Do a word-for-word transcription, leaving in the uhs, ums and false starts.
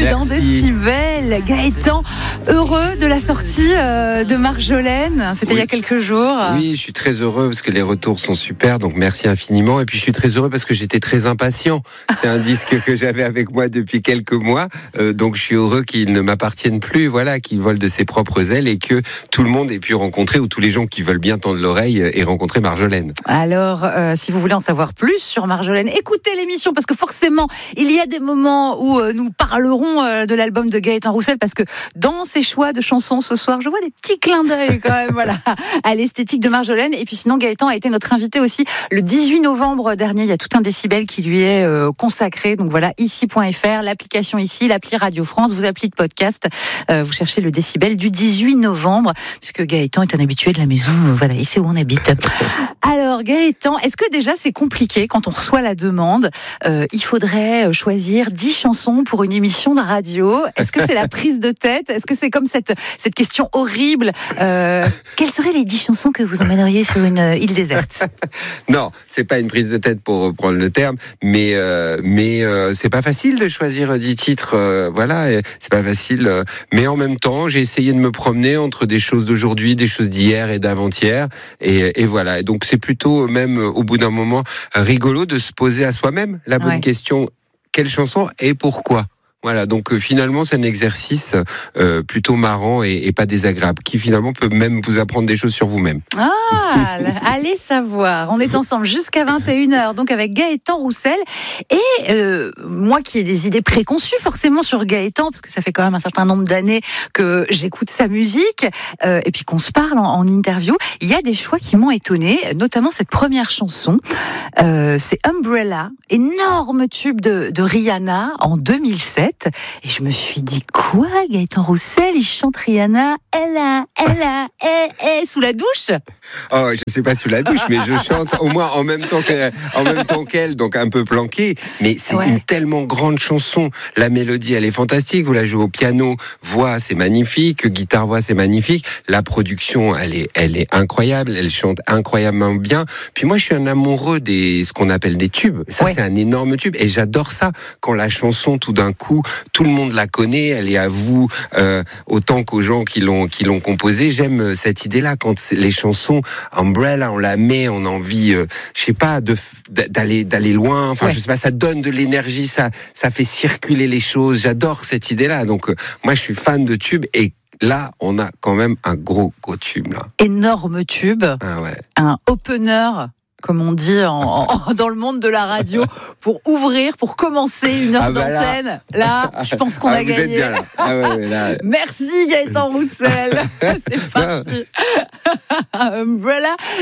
Merci. dans Décibel. Gaëtan, heureux de la sortie euh, de Marjolaine. C'était Oui. il y a quelques jours. Oui, je suis très heureux parce que les retours sont super, donc merci infiniment. Et puis je suis très heureux parce que j'étais très impatient. C'est un disque que j'avais avec moi depuis quelques mois, euh, donc je suis heureux qu'il ne m'appartienne plus, voilà, qu'il vole de ses propres ailes et que tout le monde ait pu rencontrer, ou tous les gens qui veulent bien tendre l'oreille, aient rencontré Marjolaine. Alors, euh, si vous voulez en savoir plus sur Marjolaine, écoutez l'émission parce que forcément, il y a des moments où euh, nous parlerons euh, de l'album de Gaëtan Roussel parce que dans ses choix de chansons ce soir, je vois des petits clins d'œil quand même, voilà, à l'esthétique de Marjolaine. Et puis sinon, Gaëtan a été notre invité aussi le dix-huit novembre dernier. Il y a tout un décibel qui lui est euh, consacré. Donc voilà, ici point f r, l'application ici, l'appli Radio France, vous appli de podcast, euh, vous cherchez le décibel du dix-huit novembre, puisque Gaëtan est un habitué de la maison. Euh, voilà, il sait où on habite. Alors Gaëtan, est-ce que déjà c'est compliqué quand on reçoit la demande, euh, il faudrait choisir dix chansons pour une émission de radio? Est-ce que c'est la prise de tête? Est-ce que c'est comme cette, cette question horrible, euh, quelles seraient les dix chansons que vous emmèneriez sur une île déserte? Non, c'est pas une prise de tête pour reprendre le terme, mais euh, mais euh, c'est pas facile de choisir dix titres, euh, voilà, c'est pas facile. Euh, mais en même temps, j'ai essayé de me promener entre des choses d'aujourd'hui, des choses d'hier et d'avant-hier, et, et voilà. Et donc c'est plutôt même au bout d'un moment rigolo de se poser à soi-même la bonne Ouais. question: quelle chanson et pourquoi? Voilà, donc euh, finalement c'est un exercice euh, plutôt marrant et, et pas désagréable, qui finalement peut même vous apprendre des choses sur vous-même. Ah, allez savoir. On est ensemble jusqu'à vingt et une heures, donc avec Gaëtan Roussel. Et euh, moi qui ai des idées préconçues forcément sur Gaëtan, parce que ça fait quand même un certain nombre d'années que j'écoute sa musique, euh, et puis qu'on se parle en, en interview, il y a des choix qui m'ont étonnée, notamment cette première chanson. Euh, c'est Umbrella, énorme tube de, de Rihanna en deux mille sept. Et je me suis dit, quoi, Gaëtan Roussel, il chante Rihanna, elle a, elle a, eh, eh, sous la douche? Oh, je sais pas sous la douche, mais je chante au moins en même temps qu'elle, en même temps qu'elle, donc un peu planqué. Mais c'est Ouais. une tellement grande chanson. La mélodie, elle est fantastique. Vous la jouez au piano, voix, c'est magnifique. Guitare, voix, c'est magnifique. La production, elle est, elle est incroyable. Elle chante incroyablement bien. Puis moi, je suis un amoureux des, ce qu'on appelle des tubes. Ça, Ouais. c'est un énorme tube. Et j'adore ça quand la chanson, tout d'un coup, tout le monde la connaît. Elle est à vous, euh, autant qu'aux gens qui l'ont, qui l'ont composée. J'aime cette idée-là quand c'est- les chansons Umbrella, on la met, on a envie, euh, je sais pas, de, d'aller, d'aller loin. Enfin, Ouais. je sais pas, ça donne de l'énergie, ça, ça fait circuler les choses. J'adore cette idée-là. Donc, euh, moi, je suis fan de tubes et là, on a quand même un gros, gros tube, là. Énorme tube, Ah ouais. un opener, comme on dit en, en- dans le monde de la radio, pour ouvrir, pour commencer une heure Ah bah là. d'antenne. Là, je pense qu'on Ah, a vous gagné. êtes bien, là. Ah ouais, ouais, là. Merci Gaëtan Roussel. C'est parti. Umbrella.